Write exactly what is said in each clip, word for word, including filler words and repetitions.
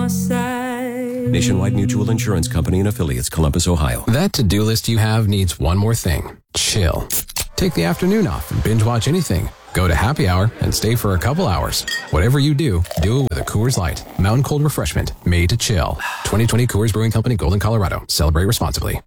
my side. Nationwide Mutual Insurance Company and affiliates, Columbus, Ohio. That to-do list you have needs one more thing. Chill. Take the afternoon off and binge watch anything. Go to happy hour and stay for a couple hours. Whatever you do, do it with a Coors Light. Mountain cold refreshment made to chill. twenty twenty Coors Brewing Company, Golden, Colorado. Celebrate responsibly.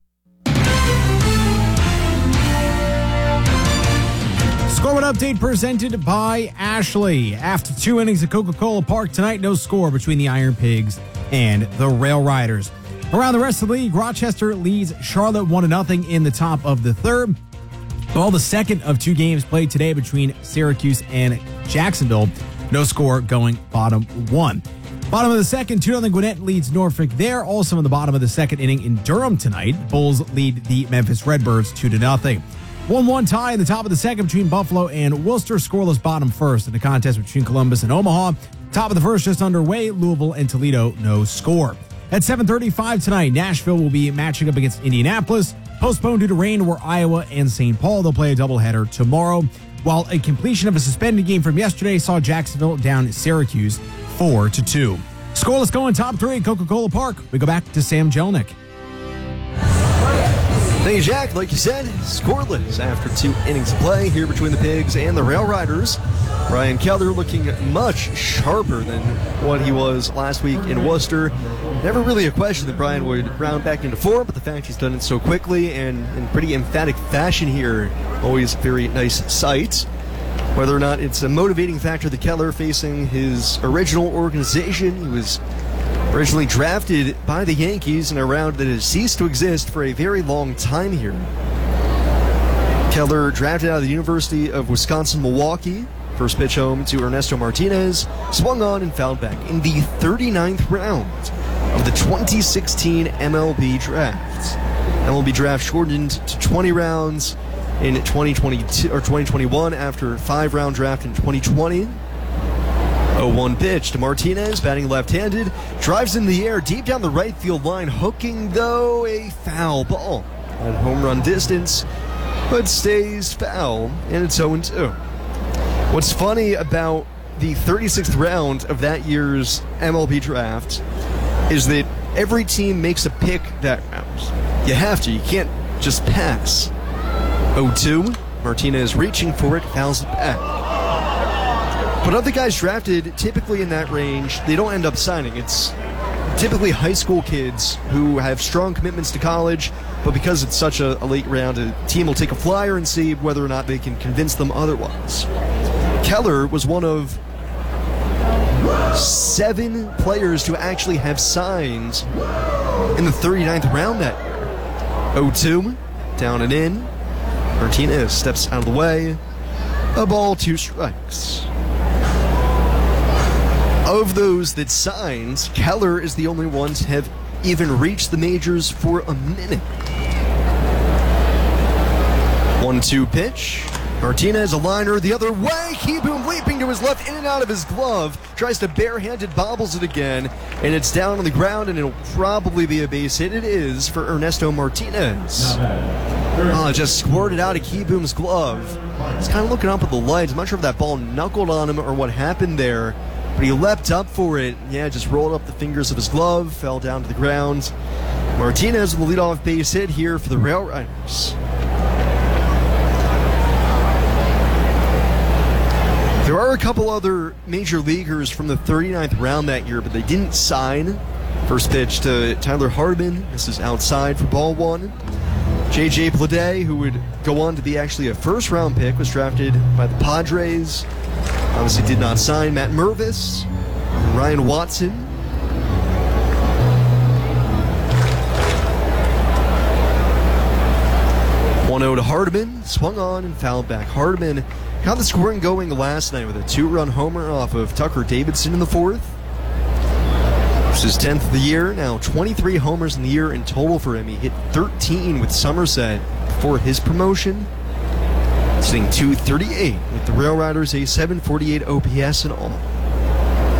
Scoreboard update presented by Ashley. After two innings at Coca-Cola Park tonight, no score between the Iron Pigs and the Rail Riders. Around the rest of the league, Rochester leads Charlotte one to nothing in the top of the third. Well, the second of two games played today between Syracuse and Jacksonville. No score going bottom one. Bottom of the second, two nothing Gwinnett leads Norfolk there. Also in the bottom of the second inning in Durham tonight, Bulls lead the Memphis Redbirds two to nothing. one one tie in the top of the second between Buffalo and Worcester. Scoreless bottom first in the contest between Columbus and Omaha. Top of the first just underway. Louisville and Toledo, no score. At seven thirty-five tonight, Nashville will be matching up against Indianapolis. Postponed due to rain were Iowa and Saint Paul. They'll play a doubleheader tomorrow. While a completion of a suspended game from yesterday saw Jacksonville down Syracuse four to two. Scoreless going top three at Coca-Cola Park. We go back to Sam Jelnick. Thank you, Jack. Like you said, scoreless after two innings of play here between the Pigs and the Rail Riders. Brian Keller looking much sharper than what he was last week in Worcester. Never really a question that Brian would round back into form, but the fact he's done it so quickly and in pretty emphatic fashion here, always very nice sight. Whether or not it's a motivating factor that Keller facing his original organization, he was originally drafted by the Yankees in a round that has ceased to exist for a very long time here. Keller drafted out of the University of Wisconsin-Milwaukee. First pitch home to Ernesto Martinez, swung on and fouled back in the thirty-ninth round of the twenty sixteen M L B draft. M L B draft shortened to twenty rounds in twenty twenty-two or twenty twenty-one after five round draft in twenty twenty. oh one pitch to Martinez, batting left-handed, drives in the air deep down the right field line, hooking though a foul ball at home run distance, but stays foul, and it's oh two. What's funny about the thirty-sixth round of that year's M L B draft is that every team makes a pick that round. You have to. You can't just pass. oh two, Martinez reaching for it, fouls it back. But other guys drafted typically in that range, they don't end up signing. It's typically high school kids who have strong commitments to college, but because it's such a, a late round, a team will take a flyer and see whether or not they can convince them otherwise. Keller was one of seven players to actually have signed in the thirty-ninth round that year. oh two, down and in. Martinez steps out of the way. A ball, two strikes. Of those that signed, Keller is the only one to have even reached the majors for a minute. one two pitch. Martinez, a liner the other way. Kieboom leaping to his left, in and out of his glove. Tries to barehanded bobbles it again, and it's down on the ground, and it'll probably be a base hit. It is for Ernesto Martinez. Oh, just squirted out of Kieboom's glove. He's kind of looking up at the lights. I'm not sure if that ball knuckled on him or what happened there, but he leapt up for it. Yeah, just rolled up the fingers of his glove, fell down to the ground. Martinez with the leadoff base hit here for the Rail Riders. There are a couple other major leaguers from the thirty-ninth round that year, but they didn't sign. First pitch to Tyler Hardman. This is outside for ball one. J J Bleday, who would go on to be actually a first-round pick, was drafted by the Padres. Obviously did not sign. Matt Mervis, Ryan Watson. one oh to Hardman, swung on and fouled back. Hardman got the scoring going last night with a two-run homer off of Tucker Davidson in the fourth. This is tenth of the year, now twenty-three homers in the year in total for him. He hit thirteen with Somerset before his promotion. Sitting two thirty-eight with the Rail Riders, a seven forty-eight O P S in all.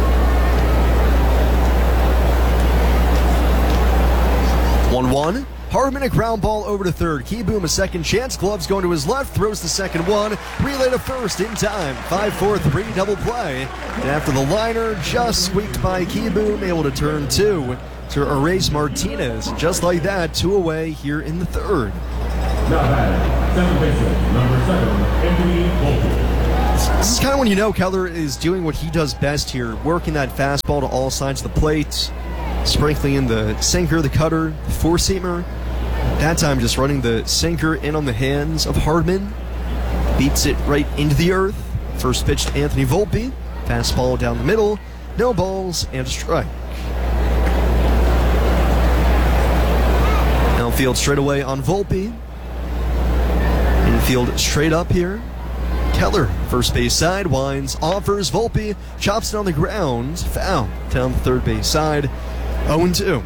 one one. Hardman a ground ball over to third. Keyboom a second chance. Gloves going to his left. Throws the second one. Relay to first in time. five four three double play. And after the liner, just squeaked by Keyboom, able to turn two to erase Martinez. And just like that, two away here in the third. Now batting, second baseman, number seven, Anthony Volpe. This is kind of when you know Keller is doing what he does best here, working that fastball to all sides of the plate, sprinkling in the sinker, the cutter, the four-seamer. That time just running the sinker in on the hands of Hardman. Beats it right into the earth. First pitch to Anthony Volpe. Fastball down the middle. No balls and a strike. Outfield straight away on Volpe. Infield straight up here. Keller, first base side, winds, offers, Volpe, chops it on the ground, foul, down the third base side, oh and two.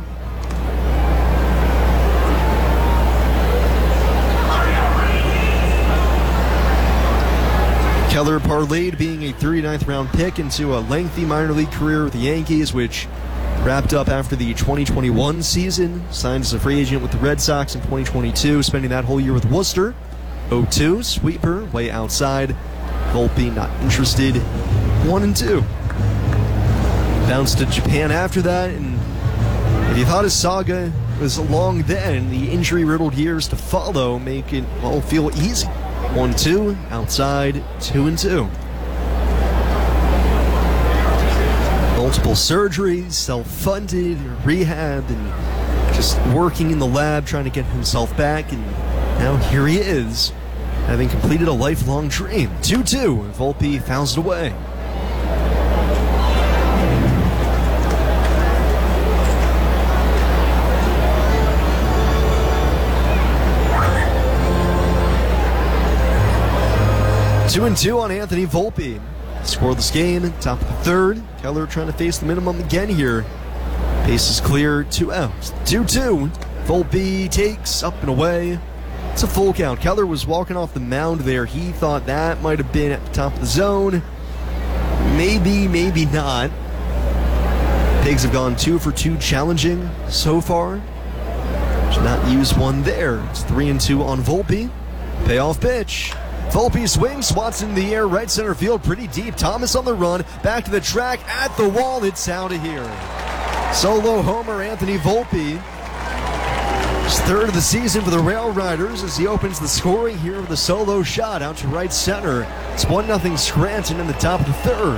Keller parlayed being a thirty-ninth round pick into a lengthy minor league career with the Yankees, which wrapped up after the twenty twenty-one season, signed as a free agent with the Red Sox in twenty twenty-two, spending that whole year with Worcester. oh two, sweeper, way outside. Volpe not interested. one and two. Bounced to Japan after that, and if you thought his saga was long then, the injury-riddled years to follow make it, well, feel easy. one two, outside, two and two. Multiple surgeries, self-funded, rehab, and just working in the lab, trying to get himself back, and now here he is, having completed a lifelong dream. two two, Volpe fouls it away. Two and two on Anthony Volpe. Scoreless game, top of the third. Keller trying to face the minimum again here. Base is clear, two outs. two two. Volpe takes up and away. It's a full count. Keller was walking off the mound there. He thought that might have been at the top of the zone. Maybe, maybe not. Pigs have gone two for two challenging so far. Should not use one there. It's three and two on Volpe. Payoff pitch. Volpe swings, swats in the air, right center field, pretty deep. Thomas on the run, back to the track, at the wall, it's out of here. Solo homer, Anthony Volpe. His third of the season for the Rail Riders as he opens the scoring here with a solo shot out to right center. It's one nothing Scranton in the top of the third.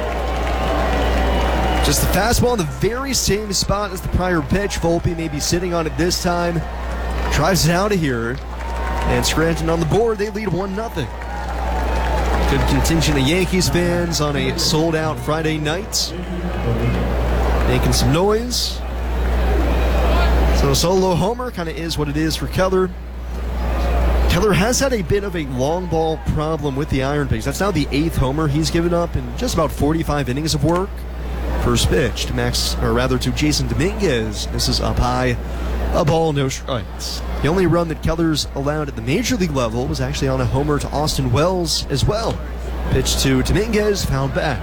Just the fastball in the very same spot as the prior pitch. Volpe may be sitting on it this time. Drives it out of here. And Scranton on the board, they lead one nothing. Good contingent of Yankees fans on a sold-out Friday night. Making some noise. So solo homer kind of is what it is for Keller. Keller has had a bit of a long ball problem with the Iron Pigs. That's now the eighth homer he's given up in just about forty-five innings of work. First pitch to Max, or rather to Jason Dominguez. This is up high. A ball, no strikes. The only run that Keller's allowed at the major league level was actually on a homer to Austin Wells as well. Pitch to Dominguez, fouled back.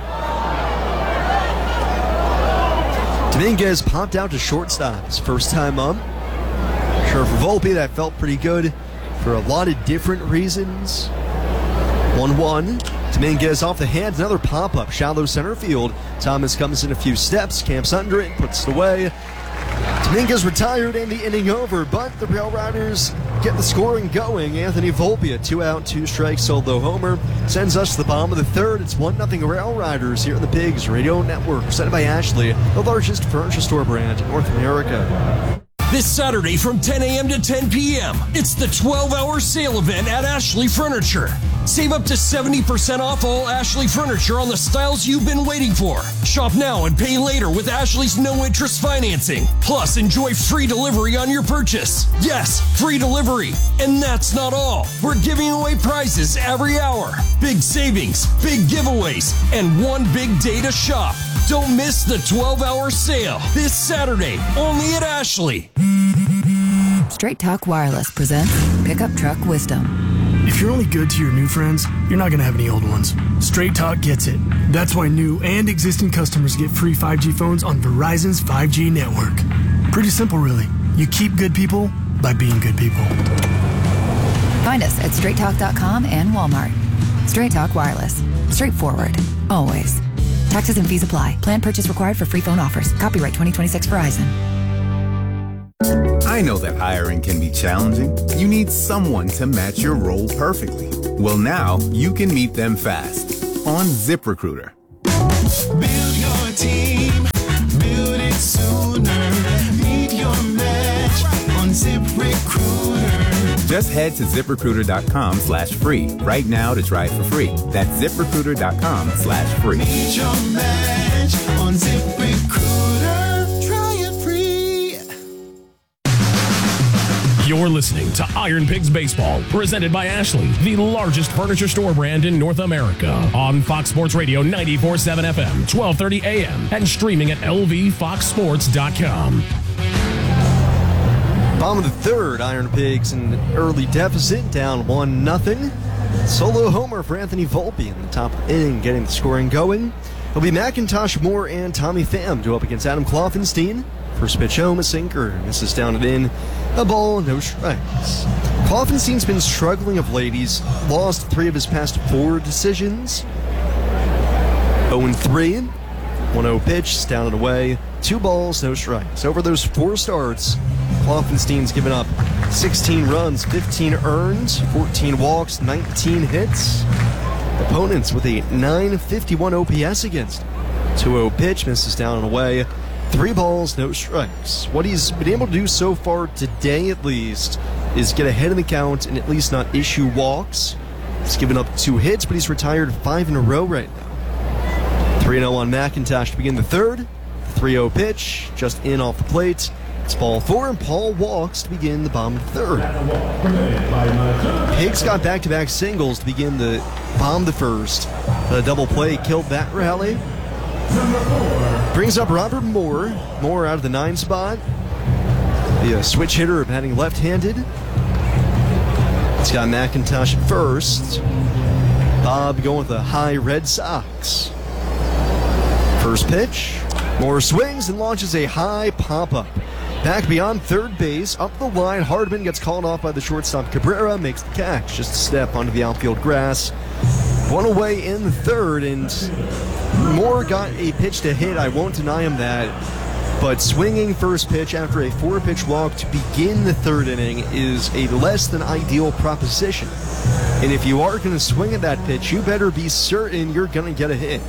Dominguez popped out to shortstop his first time up. Sure, for Volpe, that felt pretty good for a lot of different reasons. one one. Dominguez off the hands, another pop-up, shallow center field. Thomas comes in a few steps, camps under it, puts it away. Dominguez retired and the inning over, but the Rail Riders get the scoring going. Anthony Volpe, a two-out, two-strike solo homer, sends us to the bottom of the third. It's one nothing Rail Riders here on the Pigs Radio Network, presented by Ashley, the largest furniture store brand in North America. This Saturday from ten a.m. to ten p.m., it's the twelve hour sale event at Ashley Furniture. Save up to seventy percent off all Ashley Furniture on the styles you've been waiting for. Shop now and pay later with Ashley's no-interest financing. Plus, enjoy free delivery on your purchase. Yes, free delivery. And that's not all. We're giving away prizes every hour. Big savings, big giveaways, and one big day to shop. Don't miss the twelve hour sale this Saturday, only at Ashley. Straight Talk Wireless presents Pickup Truck Wisdom. If you're only good to your new friends, you're not going to have any old ones. Straight Talk gets it. That's why new and existing customers get free five G phones on Verizon's five G network. Pretty simple, really. You keep good people, by being good people. Find us at straight talk dot com and Walmart. Straight Talk Wireless. Straightforward. Always. Taxes and fees apply. Plan purchase required for free phone offers. Copyright twenty twenty-six Verizon. I know that hiring can be challenging. You need someone to match your role perfectly. Well, now you can meet them fast on ZipRecruiter. Build your team. Build it sooner. Meet your match on ZipRecruiter. Just head to ZipRecruiter.com slash free right now to try it for free. That's ZipRecruiter.com slash free. Meet your match on ZipRecruiter. Try it free. You're listening to Iron Pigs Baseball, presented by Ashley, the largest furniture store brand in North America. On Fox Sports Radio ninety-four point seven F M, twelve thirty A M, and streaming at L V fox sports dot com. Bottom of the third, Iron Pigs in early deficit, down one nothing. Solo homer for Anthony Volpe in the top inning, getting the scoring going. It'll be McIntosh, Moore, and Tommy Pham to up against Adam Kloffenstein. First pitch home, a sinker, misses down and in. A ball, no strikes. Kloffenstein's been struggling of late. He's lost three of his past four decisions. oh and three. one oh pitch, down and away. Two balls, no strikes. Over those four starts, Kloffenstein's given up sixteen runs, fifteen earned, fourteen walks, nineteen hits. Opponents with a nine fifty-one O P S against him. two oh pitch, misses down and away. Three balls, no strikes. What he's been able to do so far today, at least, is get ahead in the count and at least not issue walks. He's given up two hits, but he's retired five in a row right now. three oh on McIntosh to begin the third. three oh pitch, just in off the plate. It's ball four, and Paul walks to begin the bottom of the third. Pigs got back-to-back singles to begin the bottom of the first. A double play killed that rally. Brings up Robert Moore. Moore out of the nine spot. The uh, switch hitter batting left-handed. It's got McIntosh at first. Bob going with the high Red Sox. First pitch. Moore swings and launches a high pop-up. Back beyond third base, up the line, Hardman gets called off by the shortstop. Cabrera makes the catch, just a step onto the outfield grass. One away in the third, and Moore got a pitch to hit. I won't deny him that. But swinging first pitch after a four-pitch walk to begin the third inning is a less than ideal proposition. And if you are going to swing at that pitch, you better be certain you're going to get a hit.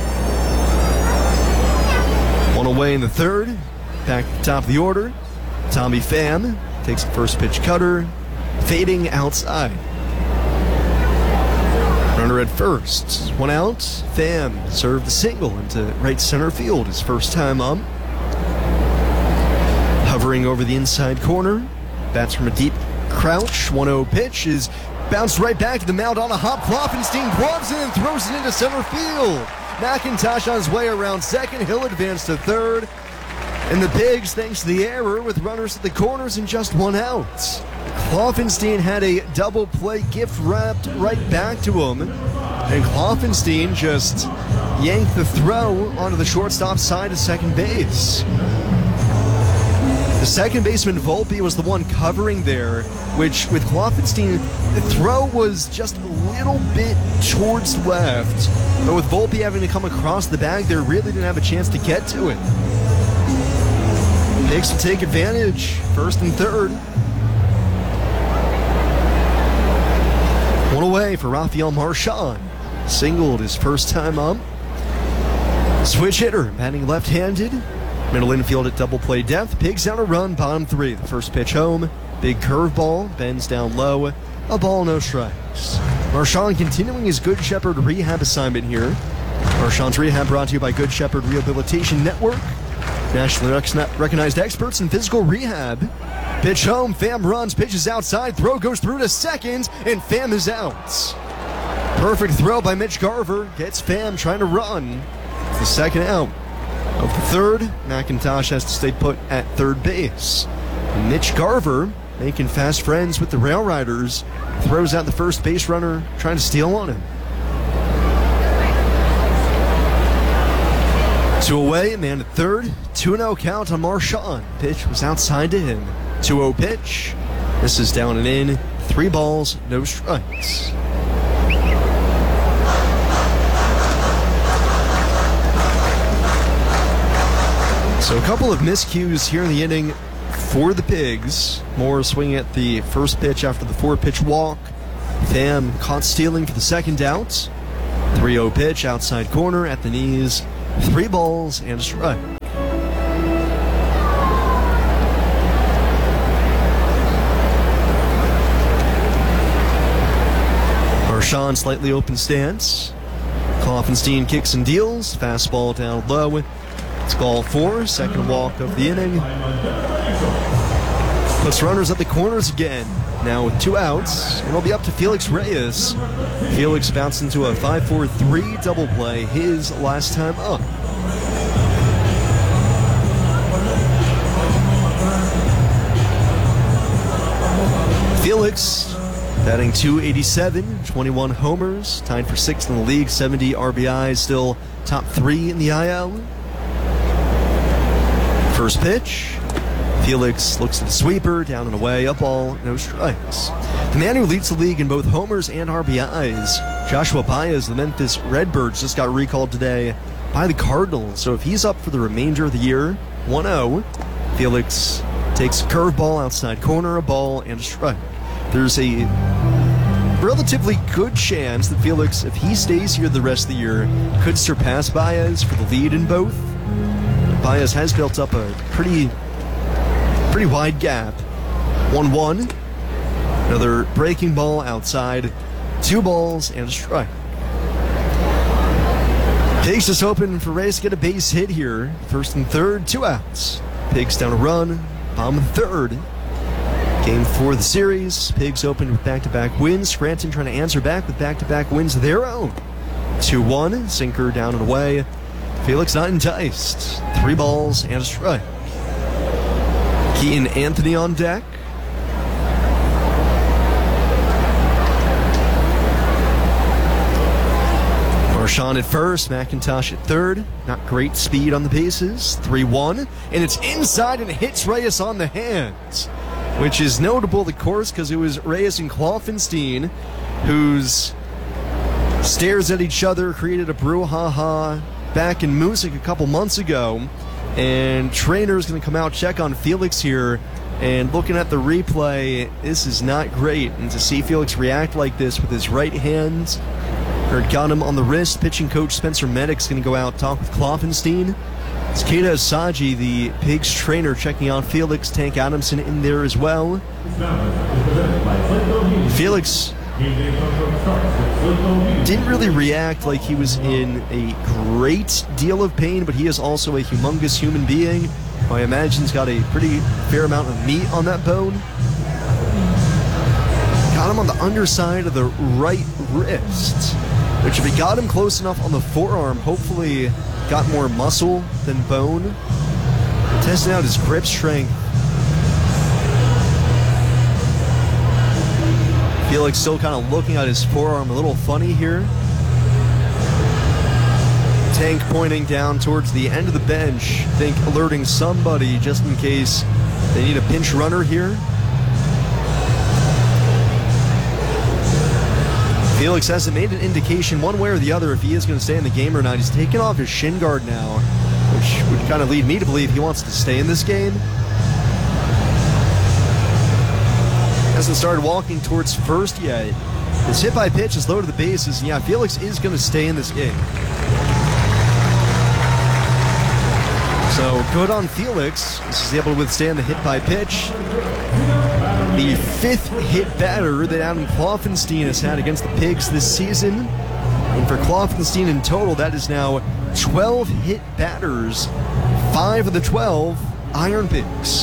One away in the third. Back at the top of the order, Tommy Pham takes the first pitch cutter, fading outside. Runner at first, one out. Pham served the single into right center field his first time up. Hovering over the inside corner, bats from a deep crouch. one oh pitch is bounced right back to the mound on a hop. Kloffenstein gloves it and throws it into center field. McIntosh on his way around second. He'll advance to third. And the Pigs, thanks to the error with runners at the corners and just one out. Kloffenstein had a double play gift wrapped right back to him. And Kloffenstein just yanked the throw onto the shortstop side of second base. The second baseman, Volpe, was the one covering there, which with Kloffenstein, the throw was just a little bit towards left. But with Volpe having to come across the bag, they really didn't have a chance to get to it. Pigs will take advantage, first and third. One away for Rafael Marchand. Singled his first time up. Switch hitter, batting left-handed. Middle infield at double play depth. Pigs down a run, bottom three. The first pitch home. Big curveball, bends down low. A ball, no strikes. Marchand continuing his Good Shepherd rehab assignment here. Marchand's rehab brought to you by Good Shepherd Rehabilitation Network. Nationally recognized experts in physical rehab. Pitch home, Pham runs, pitches outside, throw goes through to second, and Pham is out. Perfect throw by Mitch Garver, gets Pham trying to run. It's the second out of the third. McIntosh has to stay put at third base. And Mitch Garver, making fast friends with the Rail Riders, throws out the first base runner, trying to steal on him. Two away, man at third. two oh count on Marchand. Pitch was outside to him. two oh pitch. This is down and in. Three balls, no strikes. So a couple of miscues here in the inning for the Pigs. Moore swinging at the first pitch after the four-pitch walk. Pham caught stealing for the second out. three oh pitch, outside corner at the knees. Three balls and a strike. Marchand slightly open stance. Kloffenstein kicks and deals. Fastball down low. It's ball four, second walk of the inning. Puts runners at the corners again. Now with two outs, and it'll be up to Felix Reyes. Felix bounced into a five four three double play his last time up. Felix batting two eighty-seven, twenty-one homers, tied for sixth in the league, seventy R B Is, still top three in the I L. First pitch, Felix looks at the sweeper, down and away, up ball, no strikes. The man who leads the league in both homers and R B Is, Joshua Baez, the Memphis Redbirds, just got recalled today by the Cardinals. So if he's up for the remainder of the year, one oh, Felix takes a curveball outside corner, a ball, and a strike. There's a relatively good chance that Felix, if he stays here the rest of the year, could surpass Baez for the lead in both. Baez has built up a pretty pretty wide gap. one one. Another breaking ball outside. Two balls and a strike. Pigs just hoping for Reyes to get a base hit here. First and third, two outs. Pigs down a run. Bottom of the third. Game four of the series. Pigs open with back-to-back wins. Scranton trying to answer back with back-to-back wins of their own. two one. Sinker down and away. Felix not enticed. Three balls and a strike. Keaton Anthony on deck. Marchand at first, McIntosh at third. Not great speed on the bases. three one. And it's inside and it hits Reyes on the hands, which is notable, of course, because it was Reyes and Kloffenstein whose stares at each other created a brouhaha back in Moosic a couple months ago, and Trainer's going to come out, check on Felix here, and looking at the replay, this is not great. And to see Felix react like this with his right hand, or it got him on the wrist, pitching coach Spencer Meddick's going to go out, talk with Kloffenstein. It's Keita Asagi, the Pigs trainer, checking out Felix. Tank Adamson in there as well. Felix didn't really react like he was in a great deal of pain, but he is also a humongous human being who I imagine has got a pretty fair amount of meat on that bone. Got him on the underside of the right wrist, which if he got him close enough on the forearm, hopefully got more muscle than bone. Testing out his grip strength. Felix still kind of looking at his forearm a little funny here. Tank pointing down towards the end of the bench. Think alerting somebody just in case they need a pinch runner here. Felix hasn't made an indication one way or the other if he is going to stay in the game or not. He's taken off his shin guard now, which would kind of lead me to believe he wants to stay in this game. Hasn't started walking towards first yet. His hit by pitch is low to the bases, and yeah, Felix is going to stay in this game. So good on Felix. This is able to withstand the hit by pitch. The fifth hit batter that Adam Kloffenstein has had against the Pigs this season. And for Kloffenstein in total, that is now twelve hit batters. Five of the twelve Iron Pigs.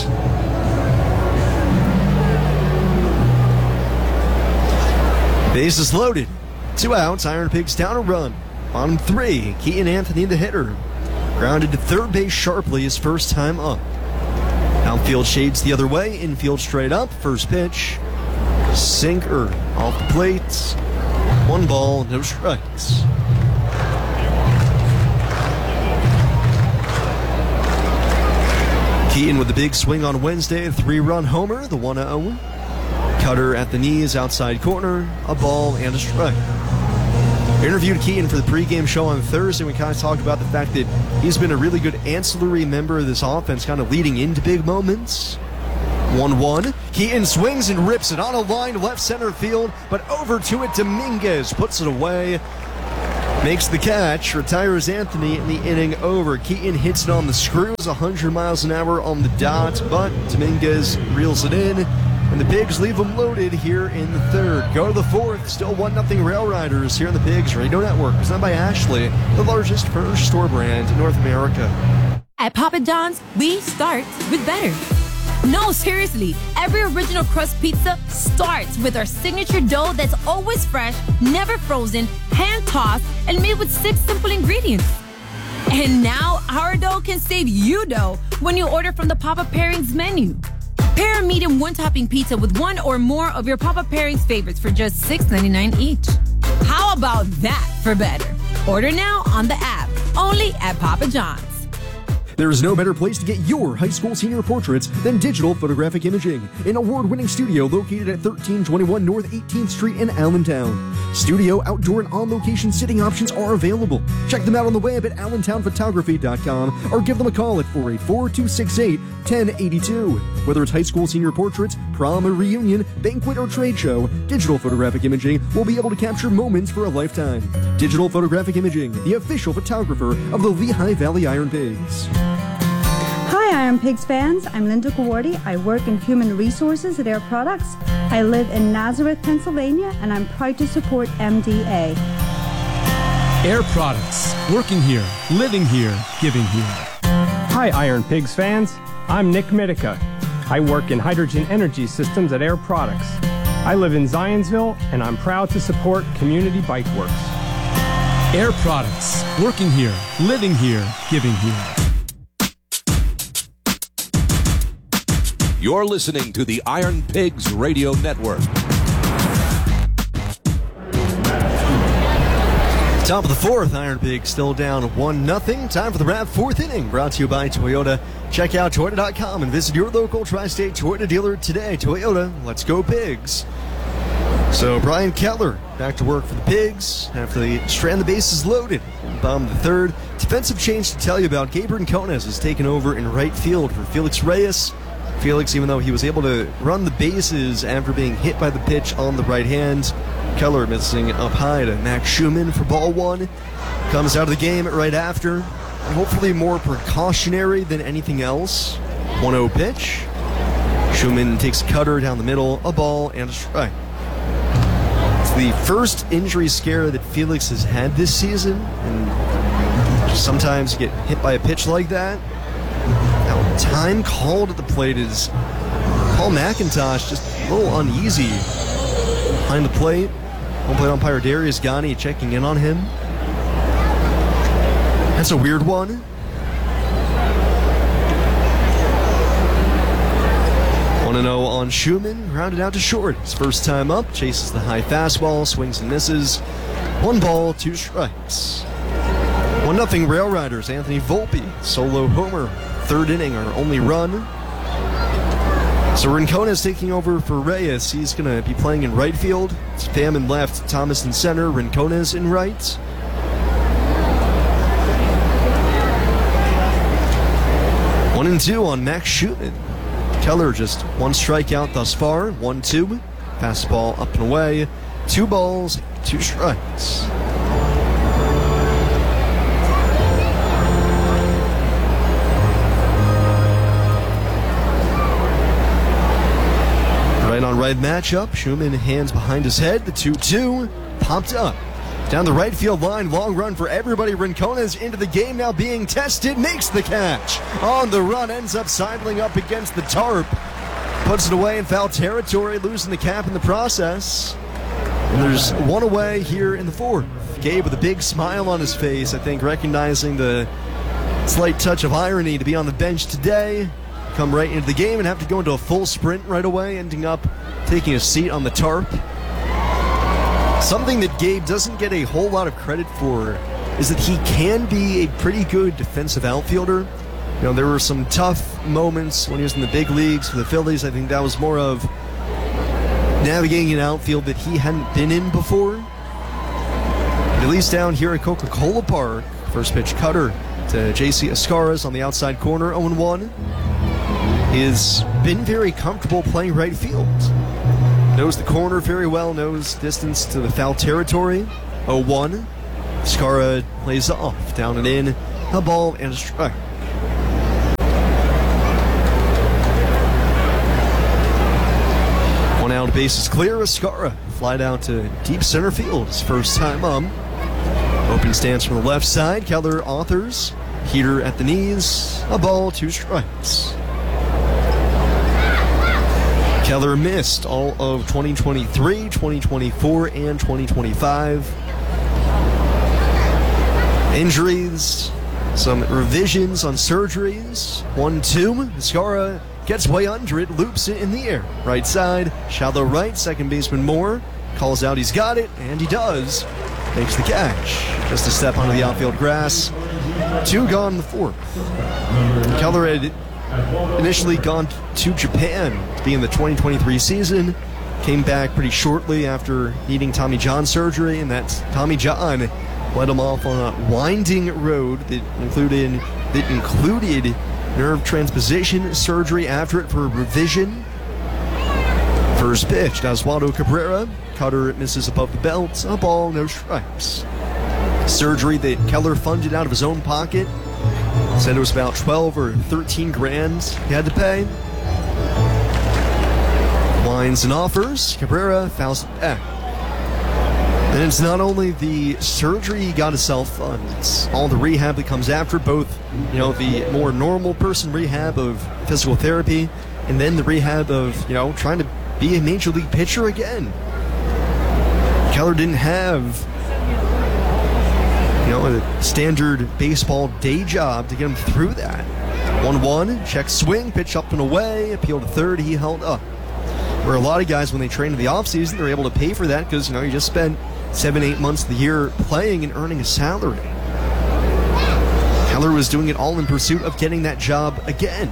Bases loaded. Two outs. Iron Pigs down a run. Bottom three. Keaton Anthony, the hitter. Grounded to third base sharply his first time up. Outfield shades the other way. Infield straight up. First pitch. Sinker off the plate. One ball, no strikes. Keaton with the big swing on Wednesday, a three-run homer, the one oh. Cutter at the knees, outside corner, a ball and a strike. I interviewed Keaton for the pregame show on Thursday. We kind of talked about the fact that he's been a really good ancillary member of this offense, kind of leading into big moments. one one. Keaton swings and rips it on a line left center field, but over to it, Dominguez puts it away. Makes the catch, retires Anthony in the inning over. Keaton hits it on the screws, one hundred miles an hour on the dot, but Dominguez reels it in. And the Pigs leave them loaded here in the third. Go to the fourth. Still one nothing Rail Riders here in the Pigs Radio Network. Presented by Ashley, the largest furniture store brand in North America. At Papa John's, we start with better. No, seriously. Every original crust pizza starts with our signature dough that's always fresh, never frozen, hand-tossed, and made with six simple ingredients. And now our dough can save you dough when you order from the Papa Pairings menu. Pair a medium one-topping pizza with one or more of your Papa Pairings favorites for just six ninety-nine each. How about that for better? Order now on the app, only at Papa John's. There is no better place to get your high school senior portraits than Digital Photographic Imaging, an award-winning studio located at thirteen twenty-one North eighteenth Street in Allentown. Studio, outdoor, and on-location sitting options are available. Check them out on the web at allentown photography dot com or give them a call at four eight four, two six eight, one zero eight two. Whether it's high school senior portraits, prom or reunion, banquet or trade show, Digital Photographic Imaging will be able to capture moments for a lifetime. Digital Photographic Imaging, the official photographer of the Lehigh Valley Iron Pigs. Hi Iron Pigs fans, I'm Linda Gawardi. I work in human resources at Air Products. I live in Nazareth, Pennsylvania, and I'm proud to support M D A. Air Products, working here, living here, giving here. Hi Iron Pigs fans, I'm Nick Mitica. I work in hydrogen energy systems at Air Products. I live in Zionsville, and I'm proud to support Community Bike Works. Air Products, working here, living here, giving here. You're listening to the Iron Pigs Radio Network. Top of the fourth, Iron Pigs still down one nothing. Time for the wrap fourth inning, brought to you by Toyota. Check out Toyota dot com and visit your local Tri-State Toyota dealer today. Toyota, let's go Pigs. So Brian Kettler back to work for the Pigs after they strand the bases loaded. Bottom of the third. Defensive change to tell you about. Gabe Rincones has taken over in right field for Felix Reyes. Felix, even though he was able to run the bases after being hit by the pitch on the right hand, Keller missing up high to Max Schumann for ball one. Comes out of the game right after. Hopefully more precautionary than anything else. one oh pitch. Schumann takes a cutter down the middle, a ball, and a strike. It's the first injury scare that Felix has had this season, and sometimes you get hit by a pitch like that. Now, time called at the plate is Paul McIntosh just a little uneasy behind the plate. Home plate umpire Darius Ghani checking in on him. That's a weird one. one oh on Schumann, grounded out to short. His first time up, chases the high fastball, swings and misses. One ball, two strikes. one nothing Rail Riders, Anthony Volpe, solo homer. Third inning, our only run. So Rincones taking over for Reyes. He's going to be playing in right field. It's Pham in left, Thomas in center, Rincones in right. One and two on Max Schumann. Keller just one strikeout thus far. One, two. Fastball up and away. Two balls, two strikes. Right on right matchup. Schumann hands behind his head. The two two popped up. Down the right field line. Long run for everybody. Rincones into the game now being tested. Makes the catch. On the run. Ends up sidling up against the tarp. Puts it away in foul territory. Losing the cap in the process. And there's one away here in the fourth. Gabe with a big smile on his face. I think recognizing the slight touch of irony to be on the bench today. Come right into the game and have to go into a full sprint right away, ending up taking a seat on the tarp. Something that Gabe doesn't get a whole lot of credit for is that he can be a pretty good defensive outfielder. you know, there were some tough moments when he was in the big leagues for the Phillies. I think that was more of navigating an outfield that he hadn't been in before. At least down here at Coca-Cola Park, first pitch cutter to J C Escaras on the outside corner, oh and one. He has been very comfortable playing right field. Knows the corner very well, knows distance to the foul territory. oh one. Escara plays off, down and in, a ball and a strike. One out, base is clear. Escara flied out to deep center field his first time up. Open stance from the left side. Keller authors. Heater at the knees. A ball, two strikes. Keller missed all of twenty twenty-three, twenty twenty-four, and twenty twenty-five. Injuries, some revisions on surgeries. one two. Escara gets way under it, loops it in the air. Right side, shallow right, second baseman Moore calls out he's got it, and he does. Makes the catch. Just a step onto the outfield grass. Two gone in the fourth. Keller had initially gone to Japan to be in the twenty twenty-three season. Came back pretty shortly after needing Tommy John surgery, and that Tommy John led him off on a winding road that included that included nerve transposition surgery after it for a revision. First pitch, Oswaldo Cabrera. Cutter misses above the belt. A ball, no strikes. Surgery that Keller funded out of his own pocket. Said it was about twelve or thirteen grand he had to pay. Winds and offers. Cabrera fouls it back. And it's not only the surgery he got himself fund, it's all the rehab that comes after, both, you know, the more normal person rehab of physical therapy, and then the rehab of, you know, trying to be a major league pitcher again. Keller didn't have, you know, a standard baseball day job to get him through that. one one, check swing, pitch up and away, appeal to third, he held up. Where a lot of guys, when they train in the offseason, they're able to pay for that because, you know, you just spent seven, eight months of the year playing and earning a salary. Keller was doing it all in pursuit of getting that job again.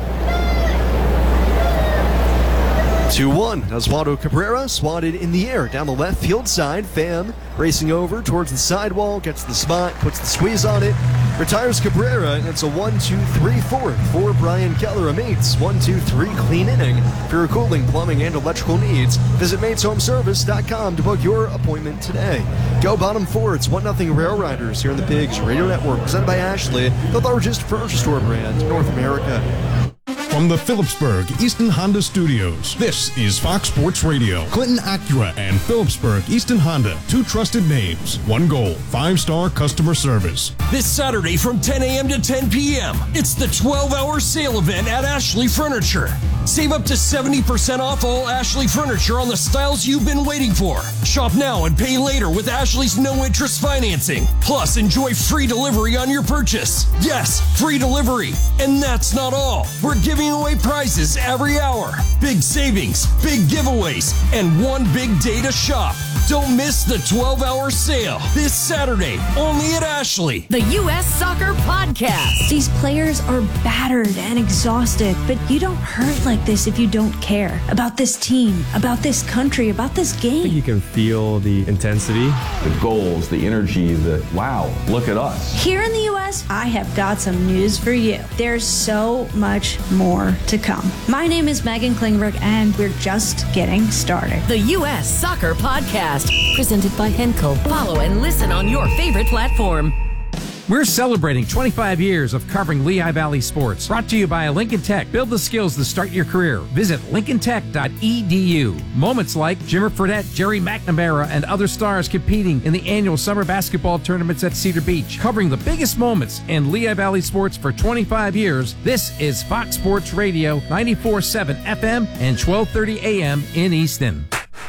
two one. Oswaldo Cabrera swatted in the air down the left field side. Pham racing over towards the sidewall, gets the spot, puts the squeeze on it, retires Cabrera, and it's a one two three fourth for Brian Keller. A Mates one two three clean inning. For your cooling, plumbing, and electrical needs, visit mates home service dot com to book your appointment today. Go bottom four. It's one nothing Rail Riders here in the Pigs Radio Network, presented by Ashley, the largest furniture store brand in North America. From the Phillipsburg Easton Honda Studios, this is Fox Sports Radio. Clinton Acura and Phillipsburg Easton Honda, two trusted names, one goal, five-star customer service. This Saturday from ten a.m. to ten p.m., it's the twelve-hour sale event at Ashley Furniture. Save up to seventy percent off all Ashley Furniture on the styles you've been waiting for. Shop now and pay later with Ashley's no-interest financing. Plus, enjoy free delivery on your purchase. Yes, free delivery. And that's not all. We're giving away prizes every hour. Big savings, big giveaways, and one big day to shop. Don't miss the twelve-hour sale this Saturday, only at Ashley. The U S Soccer Podcast. These players are battered and exhausted, but you don't hurt like this if you don't care about this team, about this country, about this game. You can feel the intensity, the goals, the energy, the wow, look at us. Here in the U S, I have got some news for you. There's so much more to come. My name is Megan Klingberg, and we're just getting started. The U S Soccer Podcast, presented by Henkel. Follow and listen on your favorite platform. We're celebrating twenty-five years of covering Lehigh Valley sports. Brought to you by Lincoln Tech. Build the skills to start your career. Visit lincoln tech dot e d u. Moments like Jimmer Fredette, Jerry McNamara, and other stars competing in the annual summer basketball tournaments at Cedar Beach. Covering the biggest moments in Lehigh Valley sports for twenty-five years, this is Fox Sports Radio, ninety-four point seven F M and twelve thirty A M in Easton.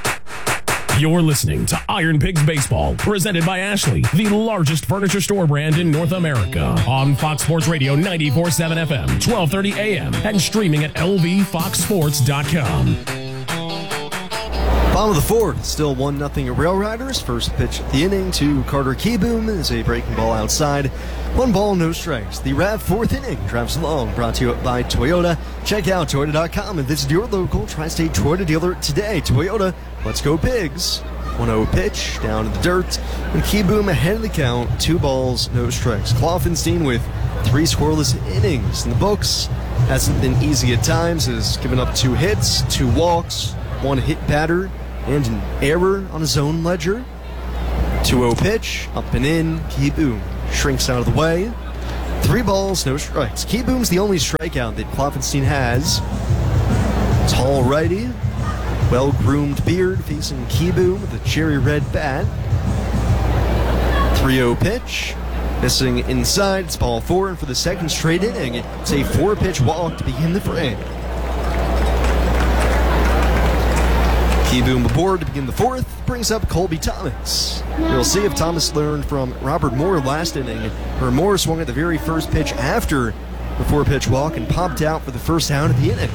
You're listening to Iron Pigs Baseball, presented by Ashley, the largest furniture store brand in North America. On Fox Sports Radio ninety-four point seven F M, twelve thirty A M, and streaming at L V fox sports dot com. Bottom of the fourth, still one nothing Rail Riders. First pitch of the inning to Carter Keyboom is a breaking ball outside. One ball, no strikes. The R A V fourth inning drives along, brought to you by Toyota. Check out Toyota dot com and visit your local Tri-State Toyota dealer today. Toyota, let's go Pigs. one oh pitch, down to the dirt, and Keyboom ahead of the count. Two balls, no strikes. Kloffenstein with three scoreless innings in the books. Hasn't been easy at times, has given up two hits, two walks, one hit batter, and an error on his own ledger. two oh pitch, up and in. Keyboom shrinks out of the way. Three balls, no strikes. Keyboom's the only strikeout that Kloffenstein has. Tall righty, well-groomed beard, facing Keyboom with a cherry red bat. three oh pitch, missing inside. It's ball four, and for the second straight inning, it's a four-pitch walk to begin the frame. Keyboom aboard to begin the fourth, brings up Colby Thomas. We'll see if Thomas learned from Robert Moore last inning, where Moore swung at the very first pitch after the four-pitch walk and popped out for the first out of the inning.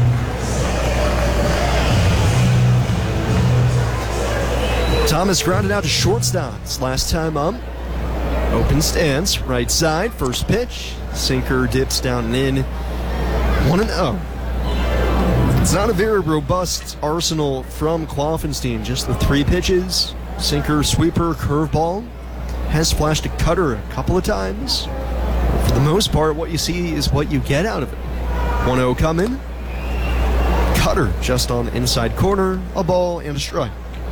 Thomas grounded out to shortstop this last time up. Open stance, right side, first pitch. Sinker dips down and in. one and oh. It's not a very robust arsenal from Kloffenstein, just the three pitches. Sinker, sweeper, curveball. Has flashed a cutter a couple of times. But for the most part, what you see is what you get out of it. one oh coming. Cutter just on the inside corner, a ball and a strike.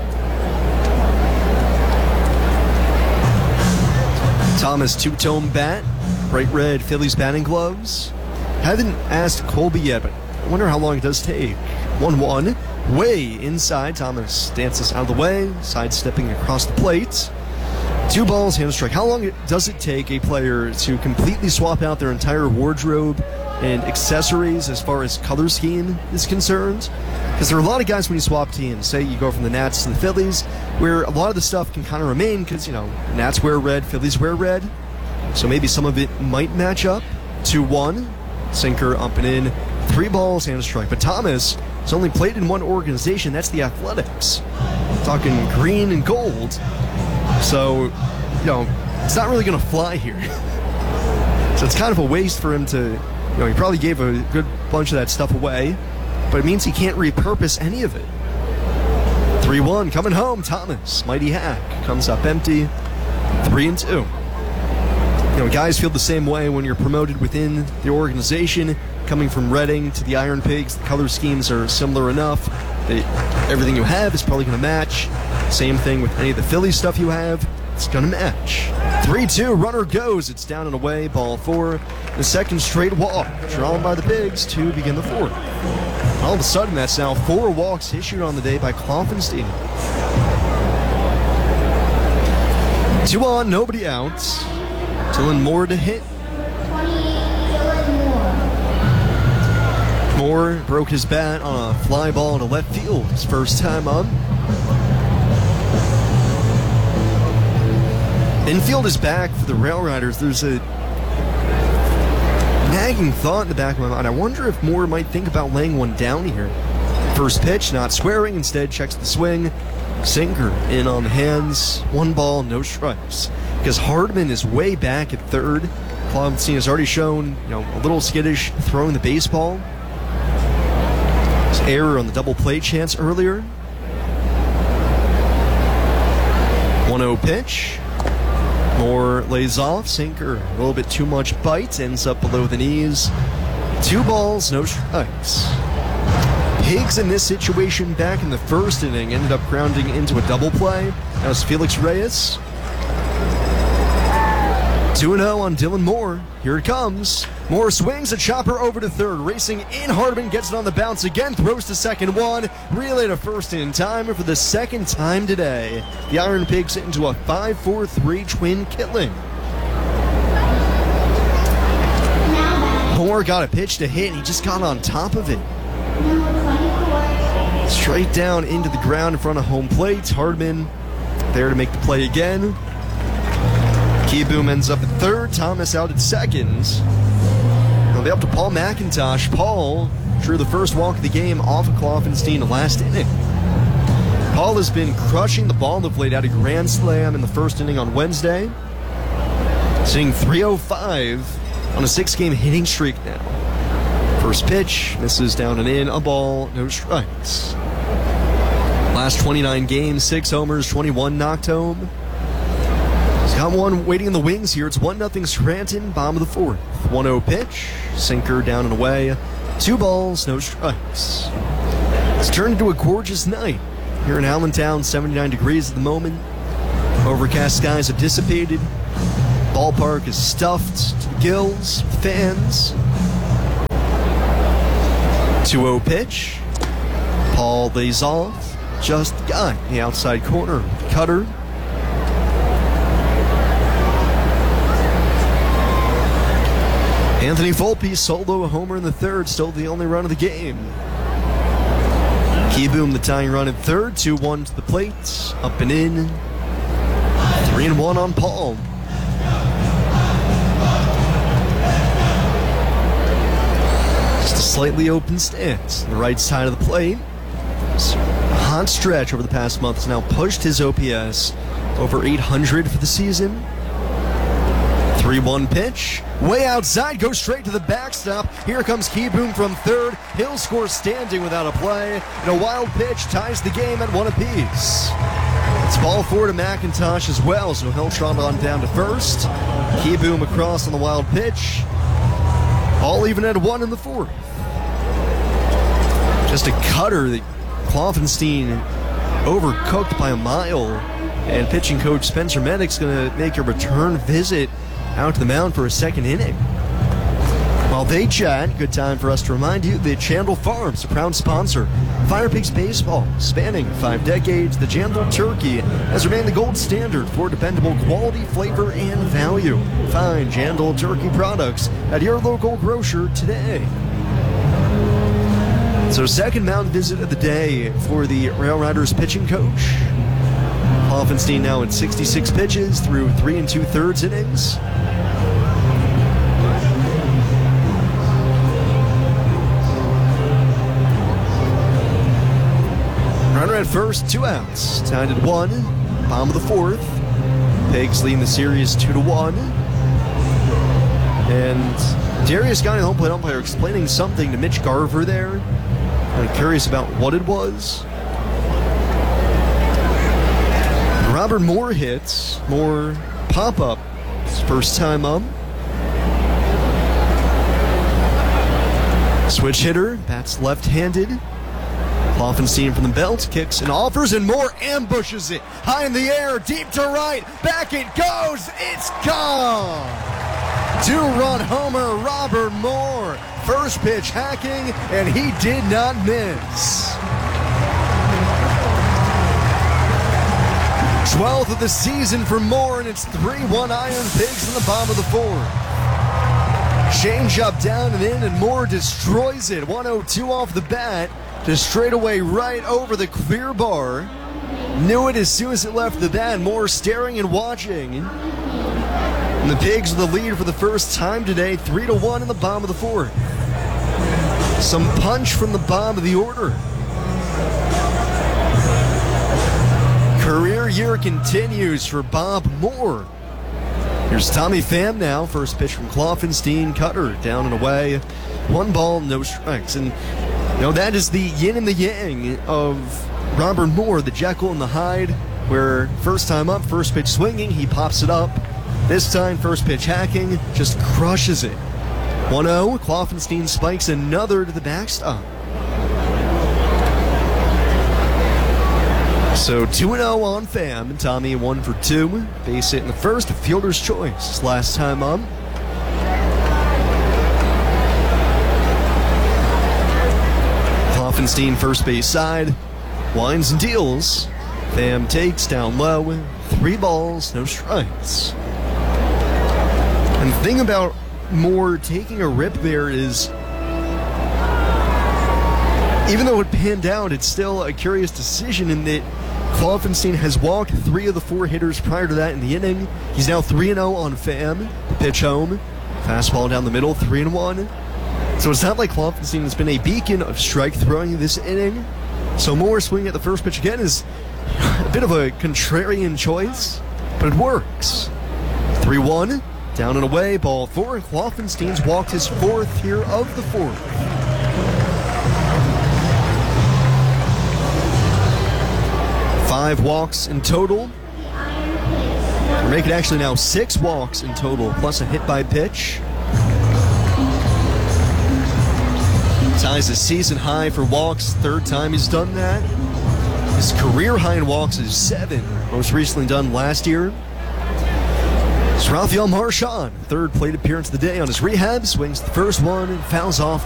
Thomas two-tone bat, bright red Phillies batting gloves. Haven't asked Colby yet, but I wonder how long it does take. one one, way inside. Thomas dances out of the way, sidestepping across the plate. Two balls, hand strike. How long does it take a player to completely swap out their entire wardrobe and accessories as far as color scheme is concerned? Because there are a lot of guys when you swap teams, say you go from the Nats to the Phillies, where a lot of the stuff can kind of remain because, you know, Nats wear red, Phillies wear red. So maybe some of it might match up. two one, sinker up and in. Three balls and a strike. But Thomas has only played in one organization. That's the Athletics. Talking green and gold. So, you know, it's not really going to fly here. So it's kind of a waste for him to, you know, he probably gave a good bunch of that stuff away. But it means he can't repurpose any of it. three one coming home. Thomas, mighty hack, comes up empty. three and two. You know, guys feel the same way when you're promoted within the organization. Coming from Reading to the Iron Pigs, the color schemes are similar enough that everything you have is probably going to match. Same thing with any of the Philly stuff you have, it's going to match. three two, runner goes. It's down and away, ball four. The second straight walk, drawn by the Pigs to begin the fourth. All of a sudden, that's now four walks issued on the day by Kloffenstein. Two on, nobody out. Dylan Moore to hit. Moore broke his bat on a fly ball to left field his first time up. Infield is back for the Rail Riders. There's a nagging thought in the back of my mind. I wonder if Moore might think about laying one down here. First pitch, not squaring, instead checks the swing. Sinker in on the hands. One ball, no strikes. Because Hardman is way back at third. Kloffenstein has already shown, you know, a little skittish throwing the baseball. His error on the double play chance earlier. one oh pitch. Moore lays off. Sinker, a little bit too much bite. Ends up below the knees. Two balls, no strikes. Pigs in this situation back in the first inning ended up grounding into a double play. That was Felix Reyes. two and oh on Dylan Moore. Here it comes. Moore swings a chopper over to third. Racing in, Hardman gets it on the bounce again. Throws to second one. Relay to first in time for the second time today. The Iron Pigs into a five four three twin killing. Moore got a pitch to hit and he just got on top of it. Straight down into the ground in front of home plate. Hardman there to make the play again. Keyboom ends up at third. Thomas out at second. They'll be up to Paul McIntosh. Paul drew the first walk of the game off of Kloffenstein last inning. Paul has been crushing the ball of late, out a grand slam in the first inning on Wednesday. Sitting three oh five on a six-game hitting streak now. First pitch, misses down and in, a ball, no strikes. Last twenty-nine games, six homers, twenty-one knocked home. He's got one waiting in the wings here. It's one nothing Scranton, bottom of the fourth. one oh pitch, sinker down and away. Two balls, no strikes. It's turned into a gorgeous night here in Allentown, seventy-nine degrees at the moment. Overcast skies have dissipated. Ballpark is stuffed to the gills, fans. two oh pitch. Paul lays off. Just got the outside corner. Cutter. Anthony Volpe solo a homer in the third, still the only run of the game. Keyboom the tying run at third, two one to the plate, up and in. three and one on Paul. Just a slightly open stance on the right side of the plate. A hot stretch over the past month has now pushed his O P S over eight hundred for the season. three one pitch, way outside, goes straight to the backstop. Here comes Keyboom from third. He'll score standing without a play. And a wild pitch ties the game at one apiece. It's ball four to McIntosh as well, so he'll trot on down to first. Keyboom across on the wild pitch. All even at one in the fourth. Just a cutter that Kloffenstein overcooked by a mile. And pitching coach Spencer Meddick's going to make a return visit out to the mound for a second inning. While they chat, good time for us to remind you that Chandler Farms, a proud sponsor, Fire Pigs Baseball, spanning five decades, the Jandal Turkey has remained the gold standard for dependable quality, flavor, and value. Find Jandal Turkey products at your local grocer today. So second mound visit of the day for the Rail Riders pitching coach. Kloffenstein now at sixty-six pitches through three and two-thirds innings. Runner at first, two outs. Tied at one, bottom of the fourth. Pigs leading the series two to one. And Darius Guy, the home plate umpire, explaining something to Mitch Garver there. I'm curious about what it was. Robert Moore hits. Moore pop-up. His first time up. Switch hitter. Bats left-handed. Kloffenstein from the belt. Kicks and offers, and Moore ambushes it. High in the air. Deep to right. Back it goes. It's gone. Two-run homer, Robert Moore. First pitch hacking, and he did not miss. twelfth of the season for Moore, and it's three one Iron Pigs in the bottom of the fourth. Change up down and in, and Moore destroys it. one oh two off the bat to straightaway right over the clear bar. Knew it as soon as it left the bat. Moore staring and watching. And the Pigs with the lead for the first time today, three to one in the bottom of the fourth. Some punch from the bottom of the order. Career year continues for Bob Moore. Here's Tommy Pham now. First pitch from Kloffenstein. Cutter down and away. One ball, no strikes. And you know, that is the yin and the yang of Robert Moore, the Jekyll and the Hyde, where first time up, first pitch swinging, he pops it up. This time, first pitch hacking, just crushes it. one oh, Kloffenstein spikes another to the backstop. So two and oh on Pham. Tommy one for two. Base hit in the first, a fielder's choice. Last time up. Kloffenstein first base side. Winds and deals. Pham takes down low. Three balls, no strikes. And the thing about Moore taking a rip there is, even though it panned out, it's still a curious decision in that Kloffenstein has walked three of the four hitters prior to that in the inning. He's now three and oh on Pham. The pitch home. Fastball down the middle, three and one. So it's not like Kloffenstein has been a beacon of strike throwing this inning. So Moore swinging at the first pitch again is a bit of a contrarian choice, but it works. three one, down and away, ball four. Kloffenstein's walked his fourth here of the fourth. Five walks in total. We're making actually now six walks in total, plus a hit by pitch. Ties the season high for walks, third time he's done that. His career high in walks is seven, most recently done last year. It's Rafael Marchand, third plate appearance of the day on his rehab, swings the first one and fouls off